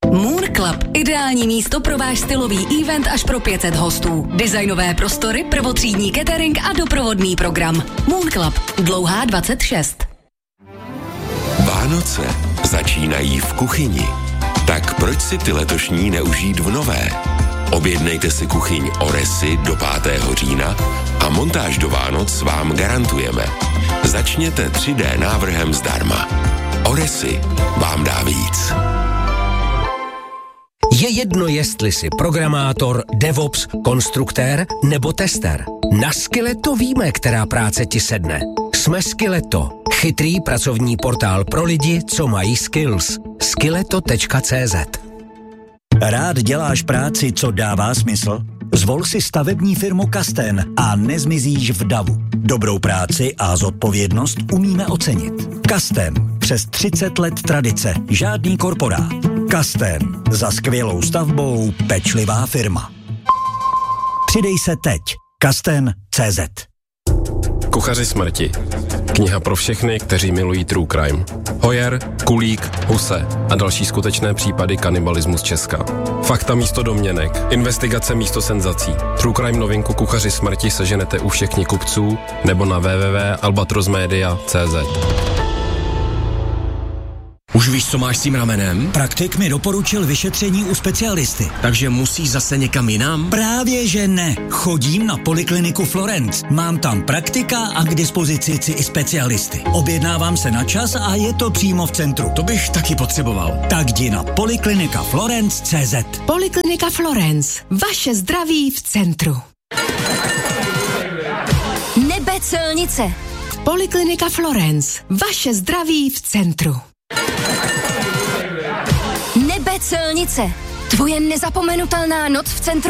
Moon Club. Ideální místo pro váš stylový event až pro 500 hostů. Designové prostory, prvotřídní catering a doprovodný program. Moon Club. Dlouhá 26. Vánoce začínají v kuchyni. Tak proč si ty letošní neužít v nové? Objednejte si kuchyň Oresy do 5. října a montáž do Vánoc vám garantujeme. Začněte 3D návrhem zdarma. Oresy vám dá víc. Je jedno, jestli jsi programátor, DevOps, konstruktér nebo tester. Na Skilleto víme, která práce ti sedne. Jsme Skilleto. Chytrý pracovní portál pro lidi, co mají skills. Skilleto.cz. Rád děláš práci, co dává smysl? Zvol si stavební firmu Kasten a nezmizíš v davu. Dobrou práci a zodpovědnost umíme ocenit. Kasten. Přes 30 let tradice. Žádný korporát. Kasten. Za skvělou stavbou pečlivá firma. Přidej se teď. Kasten.cz. Kuchaři smrti. Kniha pro všechny, kteří milují true crime. Hoyer, Kulík, Huse a další skutečné případy kanibalismu z Česka. Fakta místo domněnek, investigace místo senzací. True crime novinku Kuchaři smrti seženete u všech knihkupců nebo na www.albatrosmedia.cz. Už víš, co máš s tím ramenem? Praktik mi doporučil vyšetření u specialisty. Takže musíš zase někam jinam? Právě že ne. Chodím na Polikliniku Florence. Mám tam praktika a k dispozici i specialisty. Objednávám se na čas a je to přímo v centru. To bych taky potřeboval. Tak jdi na poliklinikaflorence.cz. Poliklinika Florence. Vaše zdraví v centru. Nebe celnice. Poliklinika Florence. Vaše zdraví v centru. Nebe celnice. Tvoje nezapomenutelná noc v centru